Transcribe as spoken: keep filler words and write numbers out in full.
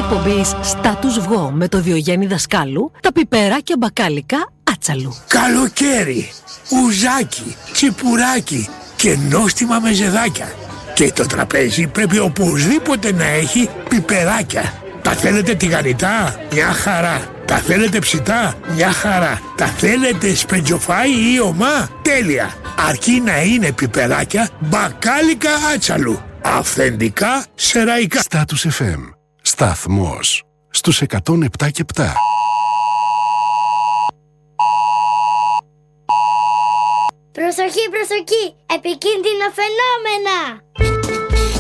εκπομπής Status Βγω με το Διογέννη Δασκάλου, τα πιπεράκια μπακάλικα Άτσαλου. Καλοκαίρι, ουζάκι, τσιπουράκι και νόστιμα μεζεδάκια. Και το τραπέζι πρέπει οπωσδήποτε να έχει πιπεράκια. Τα θέλετε τηγανιτά? Μια χαρά. Τα θέλετε ψητά? Μια χαρά. Τα θέλετε σπεντζοφάι ή ομά? Τέλεια. Αρκεί να είναι πιπεράκια μπακάλικα Άτσαλου. Αυθεντικά σεραϊκά. Status εφ εμ. Σταθμός στους εκατόν επτά και επτά. Προσοχή, προσοχή! Επικίνδυνα φαινόμενα!